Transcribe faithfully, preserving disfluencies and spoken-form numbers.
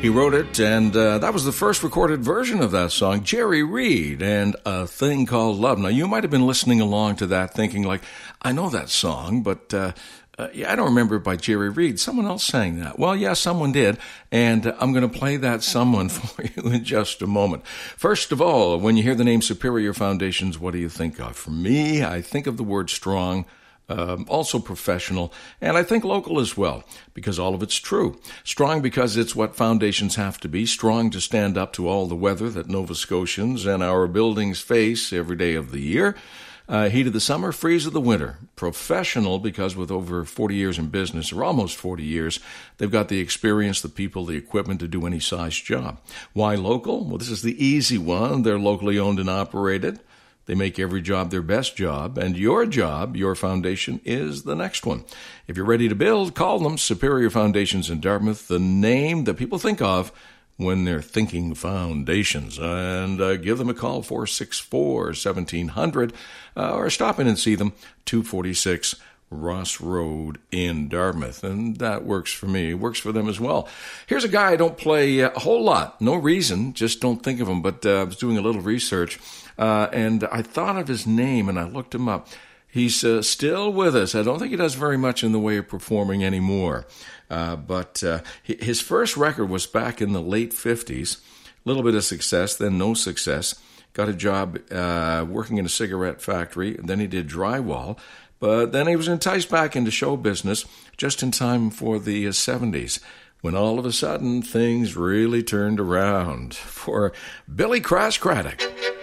He wrote it, and uh, that was the first recorded version of that song, Jerry Reed, and A Thing Called Love. Now, you might have been listening along to that thinking, like, I know that song, but uh, uh, yeah, I don't remember it by Jerry Reed. Someone else sang that. Well, yeah, someone did, and uh, I'm going to play that someone for you in just a moment. First of all, when you hear the name Superior Foundations, what do you think of? For me, I think of the word strong, Um, also professional, and I think local as well, because all of it's true. Strong because it's what foundations have to be, strong to stand up to all the weather that Nova Scotians and our buildings face every day of the year. Uh, heat of the summer, freeze of the winter. Professional because with over forty years in business, or almost forty years, they've got the experience, the people, the equipment to do any size job. Why local? Well, this is the easy one. They're locally owned and operated. They make every job their best job, and your job, your foundation, is the next one. If you're ready to build, call them Superior Foundations in Dartmouth, the name that people think of when they're thinking foundations. And uh, give them a call, four six four, seventeen hundred, uh, or stop in and see them, two forty-six Ross Road in Dartmouth. And that works for me. It works for them as well. Here's a guy I don't play a whole lot. No reason, just don't think of him. But uh, I was doing a little research. Uh, and I thought of his name, and I looked him up. He's uh, still with us. I don't think he does very much in the way of performing anymore. Uh, but uh, his first record was back in the late fifties. A little bit of success, then no success. Got a job uh, working in a cigarette factory. Then he did drywall. But then he was enticed back into show business just in time for the uh, seventies. When all of a sudden, things really turned around for Billy Crash Craddock.